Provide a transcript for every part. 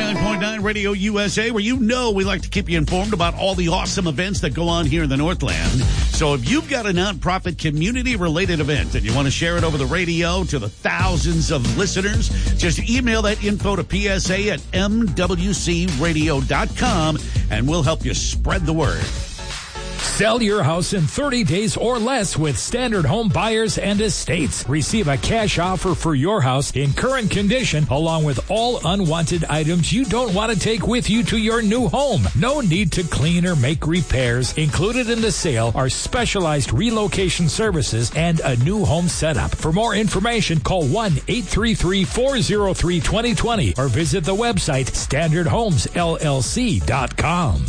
99.9 Radio USA, where we like to keep you informed about all the awesome events that go on here in the Northland. So if you've got a nonprofit community-related event and you want to share it over the radio to the thousands of listeners, just email that info to PSA at mwcradio.com, and we'll help you spread the word. Sell your house in 30 days or less with Standard Home Buyers and Estates. Receive a cash offer for your house in current condition, along with all unwanted items you don't want to take with you to your new home. No need to clean or make repairs. Included in the sale are specialized relocation services and a new home setup. For more information, call 1-833-403-2020 or visit the website standardhomesllc.com.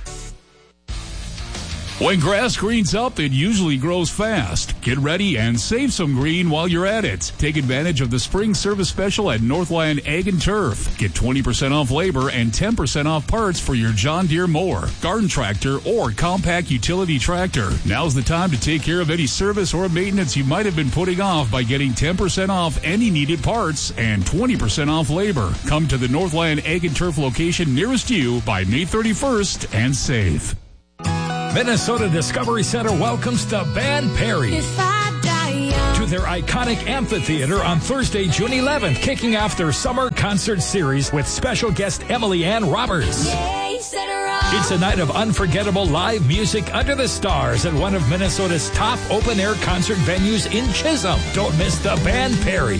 When grass greens up, it usually grows fast. Get ready and save some green while you're at it. Take advantage of the spring service special at Northland Ag and Turf. Get 20% off labor and 10% off parts for your John Deere mower, garden tractor, or compact utility tractor. Now's the time to take care of any service or maintenance you might have been putting off by getting 10% off any needed parts and 20% off labor. Come to the Northland Ag and Turf location nearest you by May 31st and save. Minnesota Discovery Center welcomes the band Perry to their iconic amphitheater on Thursday, June 11th, kicking off their summer concert series with special guest Emily Ann Roberts. It's a night of unforgettable live music under the stars at one of Minnesota's top open-air concert venues in Chisholm. Don't miss the band Perry.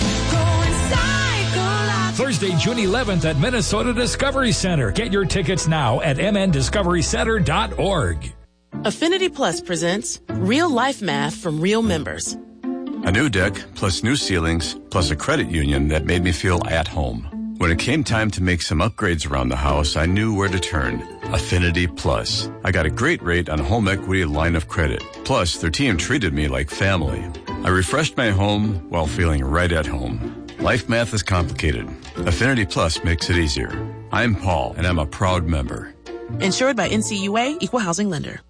Thursday, June 11th at Minnesota Discovery Center. Get your tickets now at mndiscoverycenter.org. Affinity Plus presents Real Life Math from Real Members. A new deck, plus new ceilings, plus a credit union that made me feel at home. When it came time to make some upgrades around the house, I knew where to turn. Affinity Plus. I got a great rate on a home equity line of credit. Plus, their team treated me like family. I refreshed my home while feeling right at home. Life math is complicated. Affinity Plus makes it easier. I'm Paul, and I'm a proud member. Insured by NCUA, Equal Housing Lender.